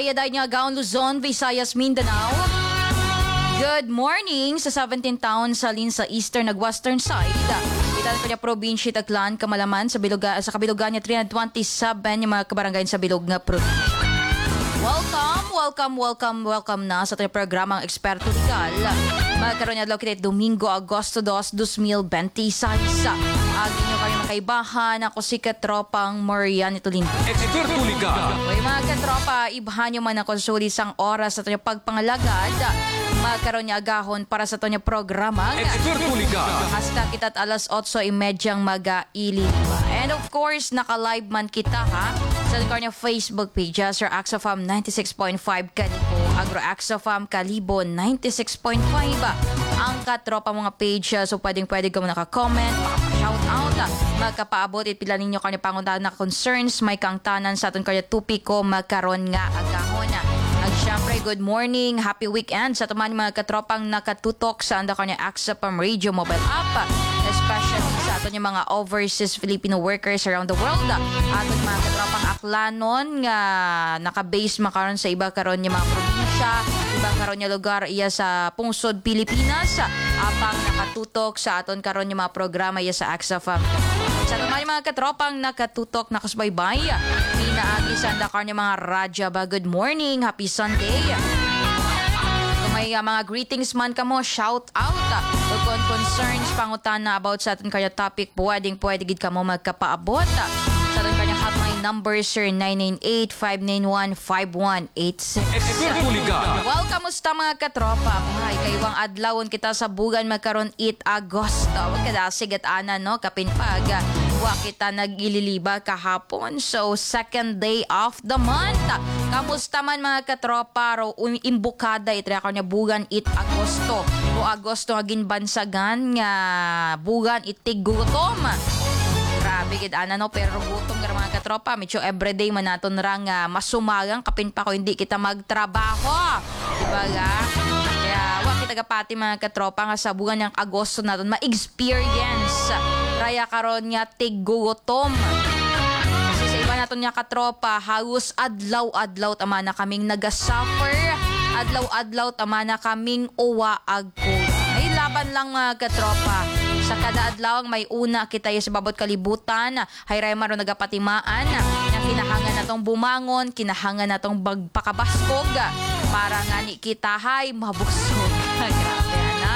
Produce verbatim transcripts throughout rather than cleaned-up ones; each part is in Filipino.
Bisaya, dahil nga Gaon, Luzon, Visayas, Mindanao. Good morning sa seventeen town sa Lin sa eastern ag western side. Itan pa niya probinsya Taglan, Kamalaman sa Biluga, sa kabilugan niya three hundred twenty-seven yung mga kabarangay sa bilog nga probinsya. Welcome, welcome, welcome, welcome na sa ating programang Eksperto Legal. Magkaroon niya located Domingo, Agosto dos, twenty twenty-six. Agi nyo kayo makaibahan. Ako si Katropang Marian Itulin. Eksperto Legal. Okay, mga katropa, ibahan nyo man ako sa isang oras sa ating pagpangalagad. Magkaroon niya agahon para sa ating programa. Eksperto Legal. Hasta kita't alas otso imedyang mag-iiliba. And of course, naka-live man kita ha sa ating Facebook page, Sir Axofam ninety-six point five Kalibo, Agro Axofam Kalibo ninety-six point five. Ang katropa mga page, so pwedeng pwede ka mo naka-comment, makapa-shoutout, magkapaabot at pila ninyo kanya pangundahan na concerns, may kangtanan sa ating kanya tupiko, magkaroon nga agahon. At syempre, good morning, happy weekend sa tuman mga katropang nakatutok sa anda kanya Axofam Radio mobile app, especially sa atin yung mga overseas Filipino workers around the world. At mga katropang aklanon nga nakabase makaroon sa iba karon yung mga probinsya, iba karon yung lugar iya sa pungsod Pilipinas, apang nakatutok sa aton karon yung mga programa iya sa Axofam. Sa naman yung mga katropang nakatutok, nakasubaybay, pinaagi sa anda karon yung mga radya ba, good morning, happy Sunday. Kung may uh, mga greetings man ka mo, shout out. Uh, kung concerns, pangutan na about sa atin kaya topic, pwedeng pwede gid ka mo magkapaabot. Sa atin kanya hotline number, sir, nine nine eight, five nine one, five one eight six. Eksperto Legal. Well, kamusta mga katropa? Ay, kaywang adlawon kita sa bugan magkaroon it Agosto. Huwag ka dasig at ana, no? Kapinpag. Wa kita nag-ililiba kahapon. So, second day of the month. Kamusta man mga katropa? Ro, imbukada itria ka niya bugan it Agosto. O Agosto agin bansagan nga bugan itig gutom. Grabe gid ana no, pero gutom nga mga katropa, medyo everyday man naton rang uh, masumagang kapin pa ko hindi kita magtrabaho. Diba ga? Kaya wa kita gapati mga katropa nga sa buwan ng Agosto naton ma-experience raya karon nga tiggutom. Kasi sa iba naton nga katropa, halos adlaw-adlaw tama na kaming nagasuffer, adlaw-adlaw tama na kaming uwa agko. Ay laban lang mga katropa. Sa kada adlaw may una kita sa babot kalibutan, hayray maro nagapatimaan na kinahangan natong bumangon, kinahangan natong bagpakabaskog para nga ni kita hay mabusog. Grabe ana.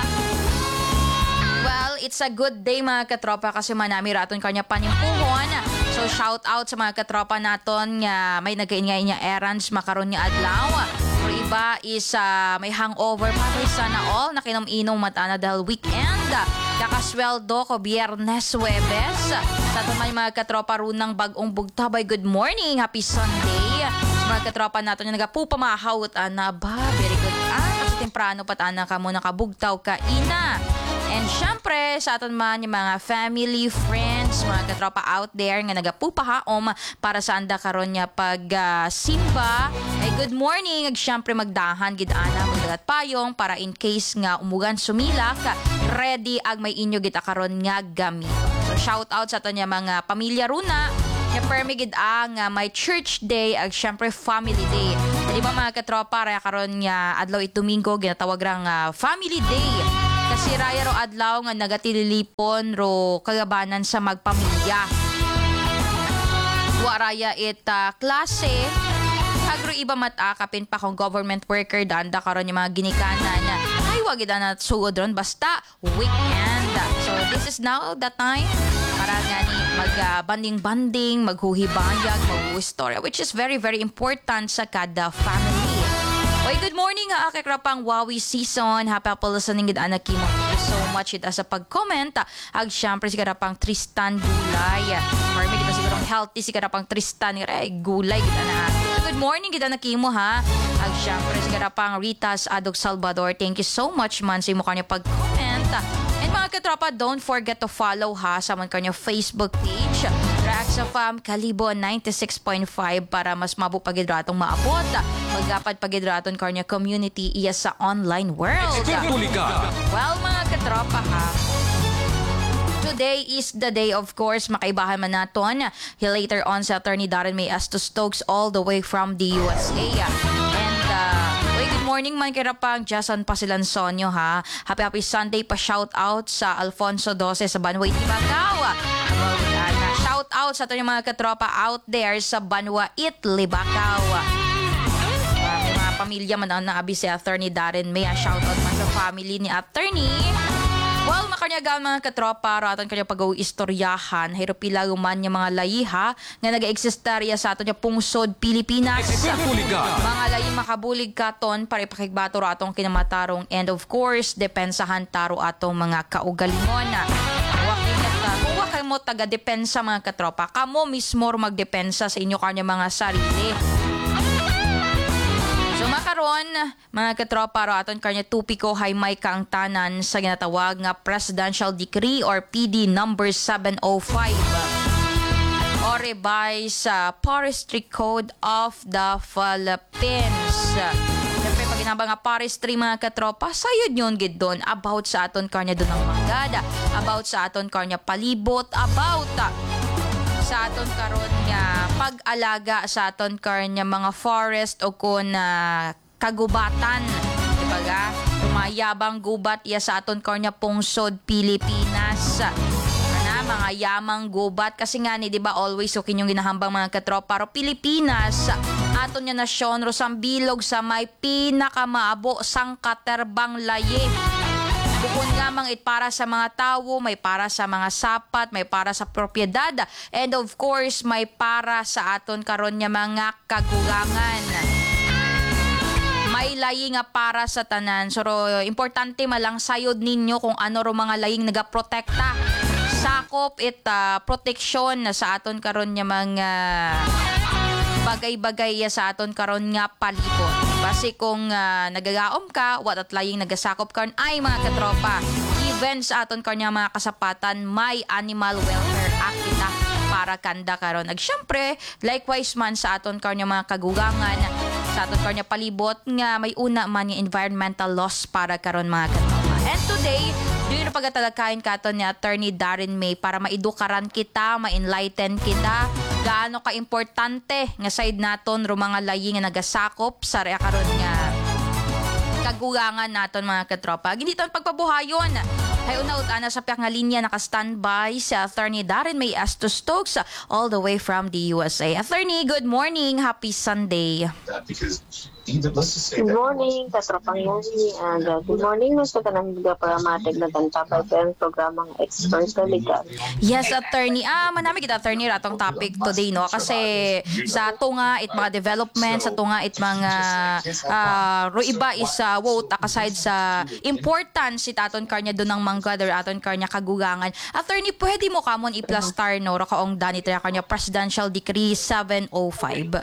Well, it's a good day mga katropa kasi manami raton kanya panimpuhon. So shout out sa mga katropa naton nga may nagaingay niya errands makaron nga adlaw. Or iba is uh, may hangover pa sana all nakinom-inom matana dahil weekend. Kakasweldo ko Biyernes, Huwebes. Sa tumay mga katropa runang bagong bugtabay, good morning, happy Sunday. Sa mga katropa nato nga nagapupamahawt ana ba, very good. Ah, kasi temprano pat ana ka mo nakabugtaw ka ina. And syempre, sa aton man yung mga family, friends, mga katropa out there nga nagapupahaom para sa anda karon niya pag uh, simba. Ay good morning, ag syempre magdahan gid ana magdagat payong para in case nga umugan sumilak, ready ag may inyo gid karon nga gamit. So shout out sa aton niya mga pamilya runa. Nga permi gid ang uh, may church day ag syempre family day. Di ba mga katropa, raya karon nga adlaw it Domingo ginatawag rang uh, family day. Kasi raya ro adlaw nga nagatililipon ro kagabanan sa magpamilya. Wa raya it uh, klase. Agro iba matakapin pa kung government worker danda karon yung mga ginikanan na ay wag ida na sugod ron basta weekend. So this is now the time para nga ni mag-banding-banding, uh, maghuhibayag, mag-istorya, which is very very important sa kada family. Oy, good morning ha, akakrapang Wawi season. Happy apple listening gid anak kimo. Thank you so much it as a pag-comment. Ag syempre si karapang Tristan Gulay. Or may kita sigurong healthy si karapang Tristan. Ay, gulay gid anak. Good morning gid anak kimo ha. Ag syempre si karapang Ritas Adog Salvador. Thank you so much man sa imo kanya pag-comment. And mga katropa, don't forget to follow ha sa man kanya Facebook page. Axofam Kalibo ninety-six point five para mas mabu pagidratong maabot. Magdapat pagidratong kanya community iya sa online world. Eksperto Legal. Well, mga katropa ha, Today is the day, of course, makaibahan man naton. He later on sa Attorney Darren May as to Stokes all the way from the U S A. And uh, uy, good morning man kira pang Jason Pasilansonyo ha. Happy happy Sunday pa shout out sa Alfonso Dose sa Banwa Itibagaw. About, uh, na shout out sa ating mga katropa out there sa Banwa Itlibagaw. Uh, may mga pamilya man ang naabi si Attorney Darren May. Shout out man sa family ni Attorney. Well, makaryagaan mga katropa, ratan kanya pag-istoryahan, hirupila man yung mga layiha nga nag-eksistarya sa aton yung pungsod Pilipinas. Kartuligan. Mga layi makabulig katon para ipakigbato atong kinamatarong and of course, depensahan taro atong mga kaugalingon. Kung wakay mo taga-depensa mga katropa, kamo mismo magdepensa sa inyo kanya mga sarili. So makaron, mga katropa, aton kanya tupiko hay may kaangtanan sa ginatawag nga Presidential Decree or P D number seven oh five o revise sa Forestry Code of the Philippines. Siyempre, pag ginaba nga forestry mga katropa, sayod yun gid doon about sa aton kanya doon ang manggada, about sa aton kanya palibot, about sa aton karon nga pag-alaga sa aton karon nga mga forest o kun uh, kagubatan, di ba ga? Mayabang gubat iya sa aton karon nga pungsod Pilipinas. Ana mga yamang gubat kasi nga ni di ba always so kinyong ginahambang mga katropa ro Pilipinas aton nga nasyon ro sang bilog sa may pinakamaabo sang katerbang layi. Bukod nga mang it para sa mga tao, may para sa mga sapat, may para sa propiedad, and of course, may para sa aton karon nga mga kagulangan. May layi nga para sa tanan. So, importante malang sayod ninyo kung ano ro mga laying nagaprotekta. Sakop it uh, protection sa aton karon nga mga bagay-bagay sa aton karon nga palibot. Basi kung uh, nagagaom ka, what at laying nagasakop karon ay mga katropa. Even sa aton karon nga mga kasapatan, may Animal Welfare Act kita para kanda karon. Ag syempre, likewise man sa aton karon nga mga kagugangan, sa aton karon nga palibot nga may una man yung environmental laws para karon mga katropa. And today, doon na pagkatalakayin katon ni Attorney Darren May para maidukaran kita, ma-enlighten kita, gaano ka-importante nga side naton ro mga layi nga nagasakop sa rea karon nga kagulangan naton mga katropa. Giniton pagpabuhayon. Hay una-utana sa piyak nga linya naka-standby si Attorney Darren May as to Stokes all the way from the U S A. Attorney, good morning. Happy Sunday. Good morning, katropang Yoni, and uh, good morning sa kanang mga paramatig na tantabay sa programang Expert sa Legal. Yes, Attorney. Ah, manami kita, Attorney, ratong topic today, no? Kasi sa ito nga, it mga development, sa ito nga, it mga uh, ro iba is uh, vote aside sa importance si aton karnya doon ng mangga, aton karnya kagugangan. Attorney, pwede mo kamon i-plastar, no? Rakaong danit rin karnya Presidential Decree seven oh five.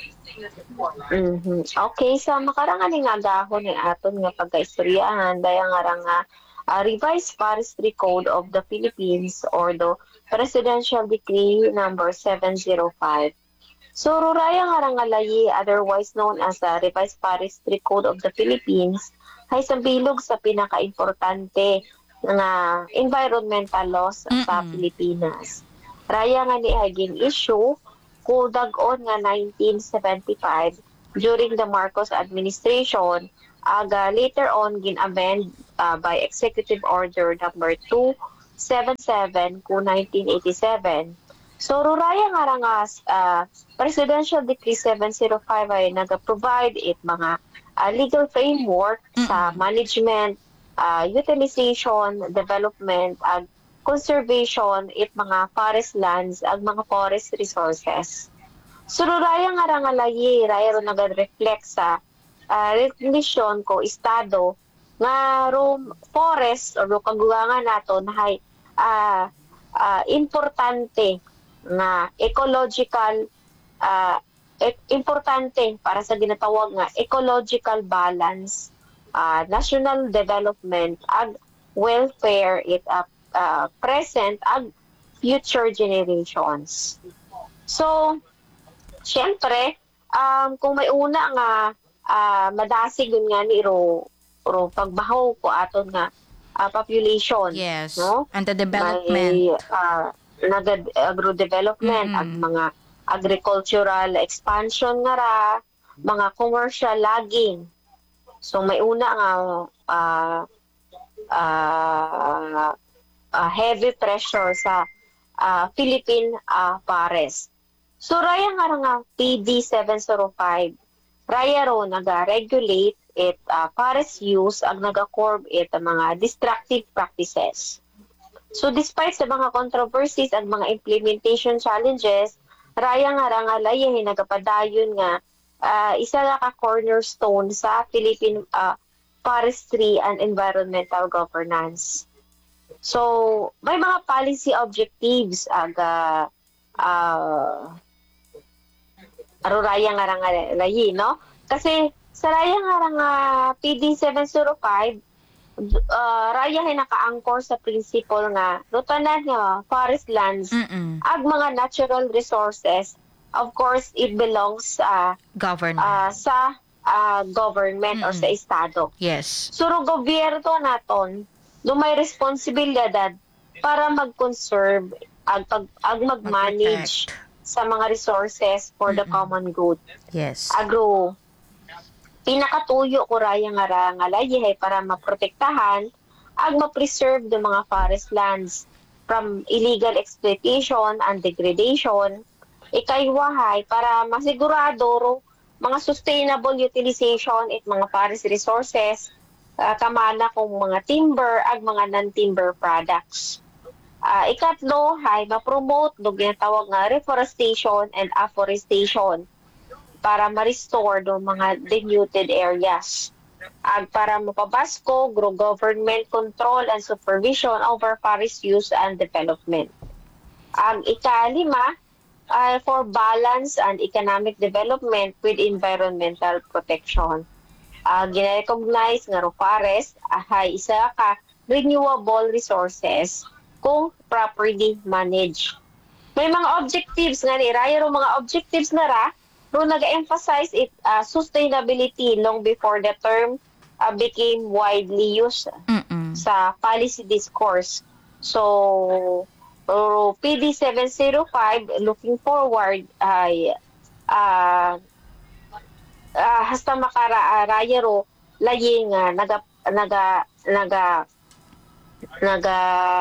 Mm-hmm. Okay, sa makarangan nga dahon ni aton nga pagkaistoryahan daya nga ra nga uh, Revised Forestry Code of the Philippines or the Presidential Decree number seven oh five. So ruraya nga ra nga layi, otherwise known as the Revised Forestry Code of the Philippines, ay sambilog sa pinaka-importante nga environmental laws mm-hmm. sa Pilipinas. Raya nga ni aging issue kudag-on nga nineteen seventy-five during the Marcos administration, aga later on gin-amend uh, by Executive Order number two seventy-seven ku nineteen eighty-seven. So ruraya nga ra nga uh, Presidential Decree seven oh five ay naga-provide it mga uh, legal framework mm-hmm. sa management, uh, utilization, development, ag conservation it mga forest lands ag mga forest resources. So raya nga ra nga layi raya ro nag-reflect sa uh, recognition ko estado nga ro forest o ro kagugangan nato na hay uh, uh, importante nga ecological uh, e- importante para sa ginatawag nga ecological balance, uh, national development ag welfare it up Uh, present at future generations. So, syempre, um, kung may una nga uh, madasig yun nga ni ro, ro pagbahaw ko aton nga ah, population. Yes. No? And the May development. uh, agro-development, Mm-mm. ag mga agricultural expansion nga ra, mga commercial logging. So may una nga ah, ah, ah, heavy pressure sa ah, Philippine ah, forest. So raya nga ra nga P D seven oh five, raya ro naga-regulate it ah, forest use ag naga-curb it ang mga destructive practices. So despite sa mga controversies at mga implementation challenges, raya nga ra nga layahin nagapadayon nga ah, isa nga ka cornerstone sa Philippine ah, forestry and environmental governance. So may mga policy objectives aga ah aro raya nga ra nga layi, no? Kasi sa raya nga ra nga P D seven oh five, uh, raya ay naka-anchor sa principle nga rutanan nga forest lands Mm-mm. ag mga natural resources, of course it belongs uh, Government. uh, sa uh, government or sa Mm-mm. estado. Yes. Suro gobyerno naton do may responsibilidad para mag-conserve ag, pag, ag mag-manage Mag-protect. sa mga resources for the Mm-mm. common good. Yes. Agro pinakatuyo ko raya nga ra nga layihay para maprotektahan ag ma-preserve the mga forest lands from illegal exploitation and degradation. Ikaywahay para masigurado ro mga sustainable utilization it mga forest resources uh, kamana kung mga timber ag mga non-timber products. Uh, ikatlo, hay ma-promote do ginatawag nga reforestation and afforestation para ma-restore do mga denuded areas. Ag para mapabasko, grow government control and supervision over forest use and development. Ag ikalima, uh, for balance and economic development with environmental protection. Uh, gina-recognize nga ro forest ahay isa ka renewable resources kung properly managed. May mga objectives nga ni raya ro mga objectives nga ra ro nag-emphasize it uh, sustainability long before the term uh, became widely used Mm-mm. sa policy discourse. So uh, P D seven oh five looking forward ay uh, uh, hasta makara raya ro laying uh, naga naga naga naga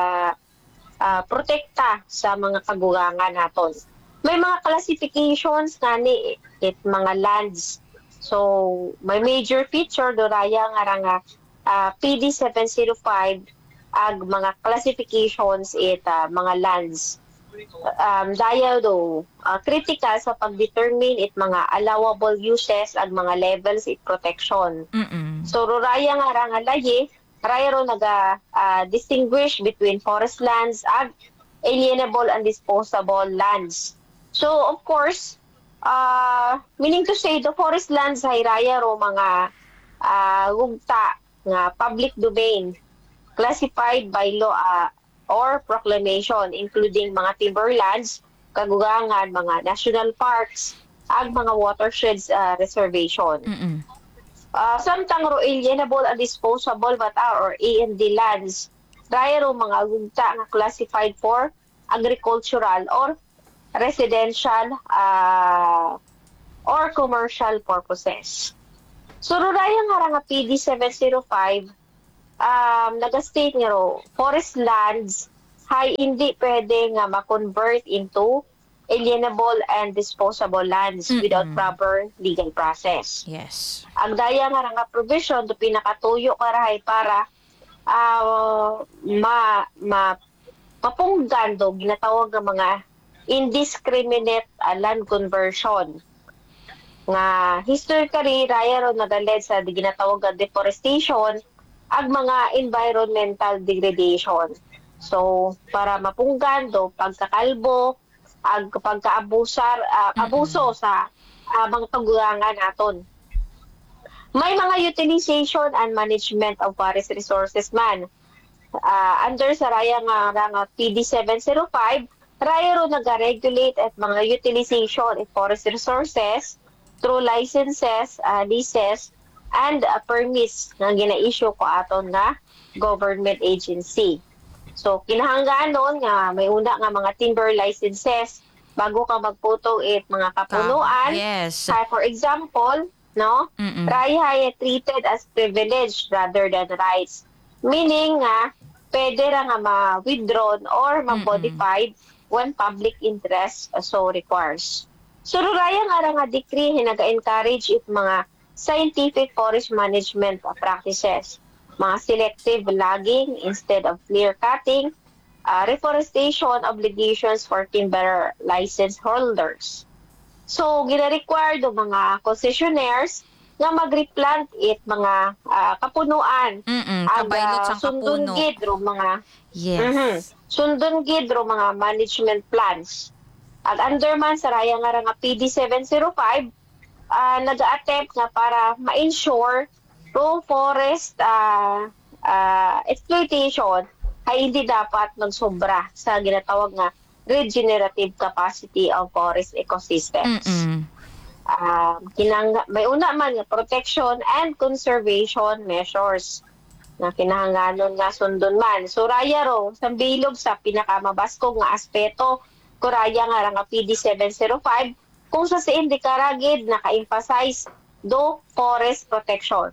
uh, protekta sa mga kagugangan naton. May mga classifications nga ni it mga lands. So may major feature do raya nga ra nga uh, P D seven oh five ag mga classifications it uh, mga lands. Um, daya do uh, critical sa pag-determine it mga allowable uses ag mga levels it protection. Mm-mm. So raya nga ra nga layi raya ro naga uh, distinguish between forest lands ag alienable and disposable lands. So of course, uh, meaning to say the forest lands ay raya ro mga uh, gugta nga public domain classified by law uh, or proclamation including mga timberlands, kagugangan, mga national parks, ag mga watersheds uh, reservation. Mm-mm. Uh, samtang ro alienable and disposable bata or A and D lands, raya ro mga gugta nga classified for agricultural or residential uh, or commercial purposes. So ro raya nga ra nga P D seven oh five um, naga-state nga ro forest lands hay hindi pwede nga ma-convert into alienable and disposable lands Mm-mm. without proper legal process. Yes. Ang daya nga nga provision do pinakatuyo karahay para uh, ma ma papunggan do ginatawag nga mga indiscriminate uh, land conversion nga historically raya ro nagaled sa ginatawag nga deforestation ag mga environmental degradation. So para mapunggan do pagkakalbo ag pagkaabusar uh, abuso sa uh, mga kagulangan naton. May mga utilization and management of forest resources man. Uh, under sa raya nga nga P D seven oh five, raya ro nag-regulate at mga utilization of forest resources through licenses, uh, leases, and uh, permits nga gina-issue ko aton nga government agency. So kinahanglan nun nga may una nga mga timber licenses bago ka magputong it mga kapunuan. Yes. Uh, for example, no, Mm-mm. Raya treated as privilege rather than rights. Meaning nga pwede ra nga ma-withdrawn or ma-modified when public interest uh, so requires. So raya nga ra nga decree hinaga-encourage it mga scientific forest management practices, mga selective logging instead of clear cutting, uh, reforestation obligations for timber license holders. So, gina-require do mga concessionaires nga mag-replant it mga uh, kapunuan. Mm-mm, Ag, kabaylot uh, sang sundon kapuno. gid ro mga Yes. mhm, sundon gid ro mga management plans. Ag under man sa raya nga ra nga P D seven oh five, uh, nag-attempt nga para ma-ensure raw forest uh, uh, exploitation ay hindi dapat magsobra sa ginatawag nga regenerative capacity of forest ecosystems. Mm-mm. Uh, kinang, may una man nga protection and conservation measures na kinahanglanon nga sundon man. So raya ro, sa bilog sa pinakamabaskog nga aspeto, kuraya nga ra nga P D seven oh five, kung sa siin di karagid naka-emphasize do forest protection.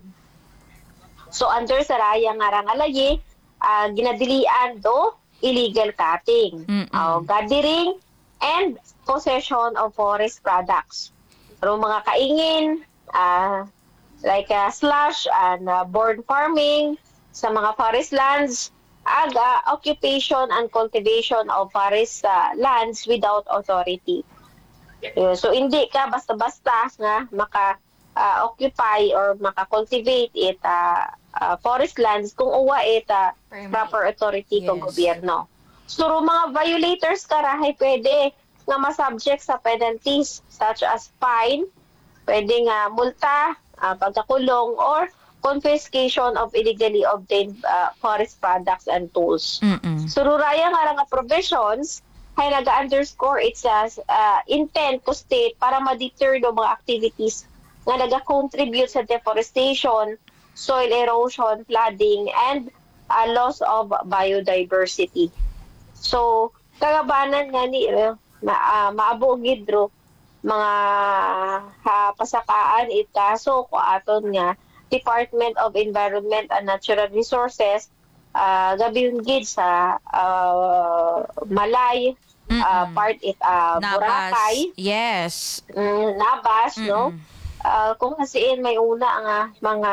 So under sa raya nga ra nga layi, uh, ginadilian do illegal cutting, Mm-mm. uh, gathering, and possession of forest products. Pero mga kaingin, uh, like uh, slash and uh, board farming sa mga forest lands, ag uh, occupation and cultivation of forest uh, lands without authority. Uh, so hindi ka basta-basta nga maka uh, occupy or maka-cultivate it uh, uh, forest lands kung uwa it uh, Permit. proper authority kung Yes. gobyerno. So mga violators karahay pwede nga masubject sa penalties such as fine, pwede nga multa, uh, pagkakulong, or confiscation of illegally obtained uh, forest products and tools. Mm-mm. So ruraya nga ra nga provisions ay naga-underscore its uh, intent to state para ma-deter do mga activities nga naga-contribute sa deforestation, soil erosion, flooding, and uh, loss of biodiversity. So, kagabanan nga ni uh, ma, uh, maabogid ro mga uh, pasakaan it kaso ko aton nga Department of Environment and Natural Resources uh, gabiyong gid sa uh, Malay uh, Mm-mm. part it uh, Boracay, Yes. mm, Nabas, no? Mm-mm. Uh, kung kasiin may una nga mga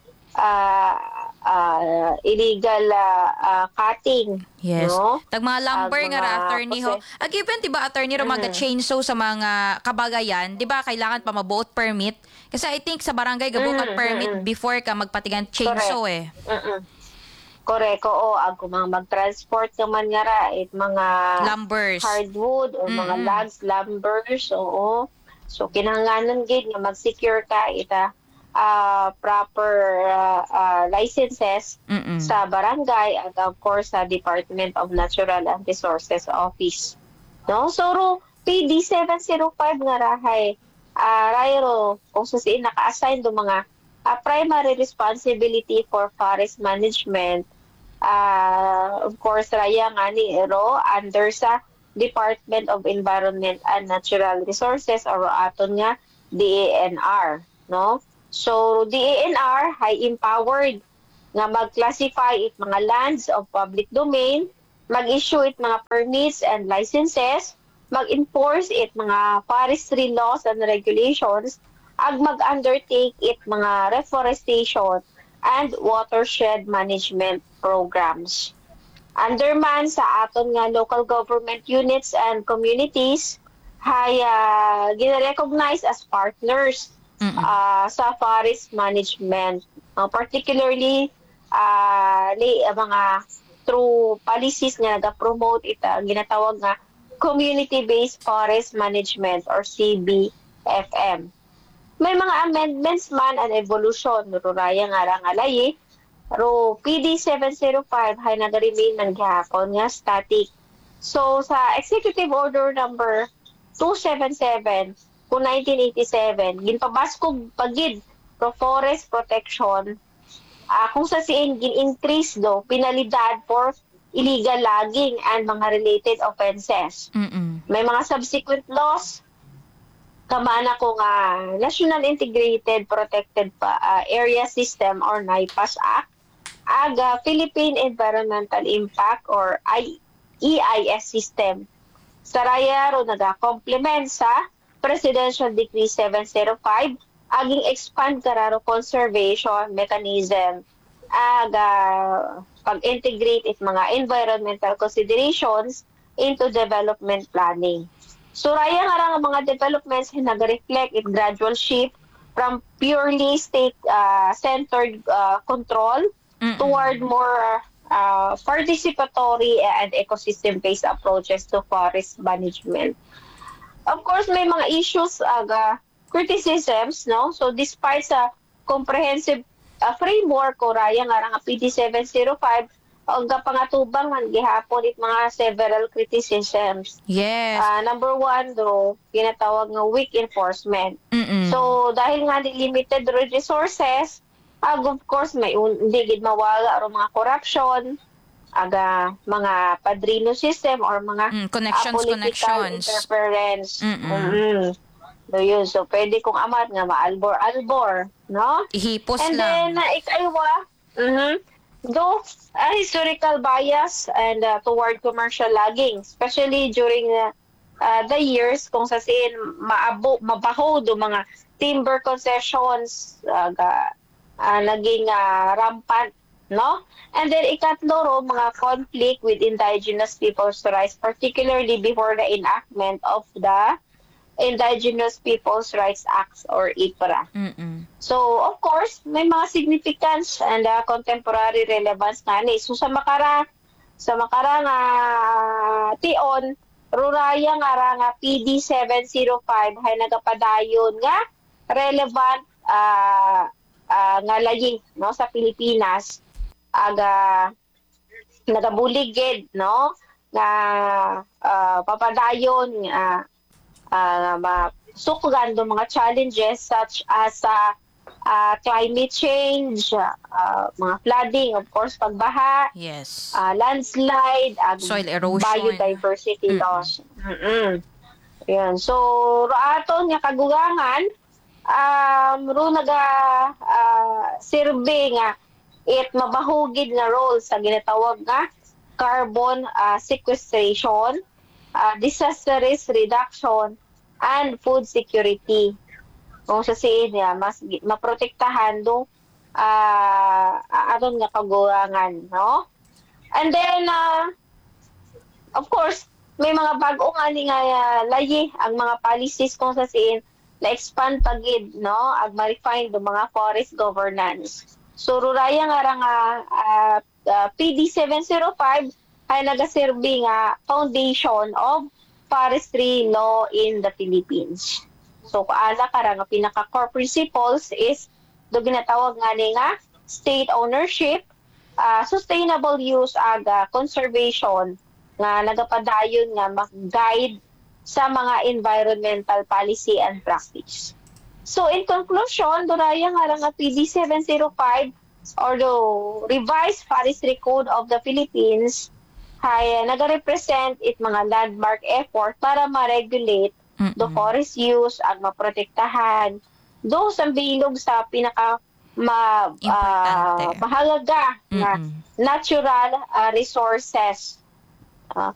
uh, uh, illegal uh, uh, cutting, Yes. no? Tag mga lumber Ag nga ra mga attorney ho. pose- Ag even diba attorney ro mga chainsaw sa mga kabagayan, di ba kailangan pa ma-boat permit? Kasi I think sa barangay gabukan Mm, permit mm, mm. before ka magpatigan chainsaw eh. Mm-mm. Correct, oo. Ag kung mga mag-transport naman nga ra, it mga Lumbers. hardwood o mga Mm-mm. logs, lumbers, oo. So, kinahanglanan gid nga mag-secure ka ita uh, proper uh, uh, licenses Mm-mm. sa barangay at of course sa Department of Natural and Resources Office. No? So, ro, P D seven oh five nga rahay, uh, rayro, kung susiin naka-assign do mga uh, primary responsibility for forest management, uh, of course, raya nga ni ro under sa Department of Environment and Natural Resources or aton nga D A N R, no? So D A N R ay empowered nga mag-classify it mga lands of public domain, mag-issue it mga permits and licenses, mag-enforce it mga forestry laws and regulations, ag mag-undertake it mga reforestation and watershed management programs. Under man sa aton nga local government units and communities hay uh, gina-recognize as partners Mm-mm. uh, sa forest management, uh, particularly uh, li, uh, mga through policies nga naga-promote ita ginatawag nga community-based forest management or C B F M. May mga amendments man and evolution ruraya nga ra nga layi. Ro P D seven oh five hay nag-remain man gihapon nga static. So sa Executive Order number two seventy-seven kung nineteen eighty-seven ginpabaskog pagid pro forest protection, ah, kung sa siin gin-increase do penalidad for illegal logging and mga related offenses. Mm-mm. May mga subsequent laws kamana ko nga National Integrated Protected pa, ah, Area System or NIPAS Act, aga Philippine Environmental Impact or I E I S system. Saraya ro naga-complement sa Presidential Decree seven oh five aging expand kararo conservation mechanism aga pag-integrate it mga environmental considerations into development planning. So raya nga ra nga mga developments nag-reflect it gradual shift from purely state uh, centered uh, control Mm-mm. toward more uh, participatory and ecosystem-based approaches to forest management. Of course, may mga issues aga criticisms, no? So despite sa comprehensive uh, framework ko raya nga nga P D seven oh five ang pangatubang man gihapon it mga several criticisms. Yes. Uh, number one do ginatawag nga weak enforcement. Mm-mm. So dahil nga di limited resources, ag of course may un- hindi gid mawala aron mga corruption, aga mga padrino system or mga Mm, connections, ah, political connections. interference. Mm-mm. Mm-mm. So yun, so pwede kong amat nga maalbor-albor, no? Ihipos And lang. then, uh, ikaiwa, mhm, though a historical bias and uh, toward commercial logging, especially during uh, uh, the years kung sa sin maabo, mabaho do mga timber concessions, uh, ga, uh, naging uh, rampant, no? And then ikatlo ro, mga conflict with indigenous people's rights, particularly before the enactment of the Indigenous Peoples' Rights Acts or I P R A. Mm-mm. So, of course, may mga significance and uh, contemporary relevance nga ni. So, sa makara, sa makara nga tion, ruraya nga ra nga P D seven oh five hay nagapadayon nga relevant uh, uh, nga layi no sa Pilipinas aga nagabuligid no nga uh, papadayon nga uh, masukgan do mga challenges such as uh, uh, climate change, uh, mga flooding, of course, pagbaha, Yes. uh, landslide, ag Soil erosion. biodiversity Mm-mm. loss. Mm-mm. Yan. So, aton nga kagugangan, um, ro naga uh, sirbe nga it mabahugid nga role sa ginatawag nga carbon uh, sequestration, uh, disaster risk reduction, and food security. Kung sa siin niya, mas maprotektahan do uh, aton nga kagurangan, no? And then, uh, of course, may mga bag-o nga ni nga uh, layi ang mga policies kung sa siin na-expand pagid, no? Ag ma-refine do mga forest governance. So, ruraya nga ra nga uh, uh, P D seven oh five ay nagaserbi nga foundation of forestry law in the Philippines. So, paala ka ra nga pinaka-core principles is do ginatawag nga ni nga state ownership, uh, sustainable use aga conservation nga nagapadayon nga mag-guide sa mga environmental policy and practice. So, in conclusion, duraya nga lang nga P D seven oh five or the revised Forestry Code of the Philippines ay uh, nag-represent it mga landmark effort para ma-regulate Mm-mm. the forest use at maprotektahan do sa bilog sa pinaka ma, Importante. uh, mahalaga na Mm-mm. natural uh, resources. Uh,